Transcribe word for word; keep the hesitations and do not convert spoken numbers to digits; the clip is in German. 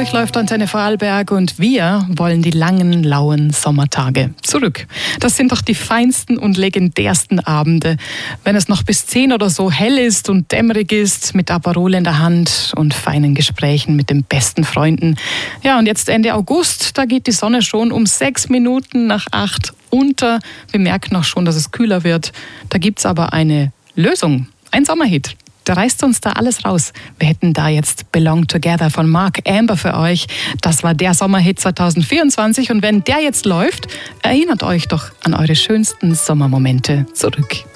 euch läuft Antenne Vorarlberg und wir wollen die langen, lauen Sommertage zurück. Das sind doch die feinsten und legendärsten Abende, wenn es noch bis zehn oder so hell ist und dämmerig ist, mit Aperol in der Hand und feinen Gesprächen mit den besten Freunden. Ja, und jetzt Ende August, da geht die Sonne schon um sechs Minuten nach acht unter. Wir merken auch schon, dass es kühler wird. Da gibt's aber eine Lösung, ein Sommerhit. Der reißt uns da alles raus. Wir hätten da jetzt Belong Together von Mark Amber für euch. Das war der Sommerhit zwanzig vierundzwanzig. Und wenn der jetzt läuft, erinnert euch doch an eure schönsten Sommermomente zurück.